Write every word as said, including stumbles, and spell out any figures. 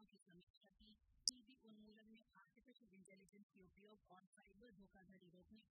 योजनाओं की समीक्षा की। टीबी उन्मूलन में आर्टिफिशियल इंटेलिजेंस के उपयोग और साइबर धोखाधड़ी रोकने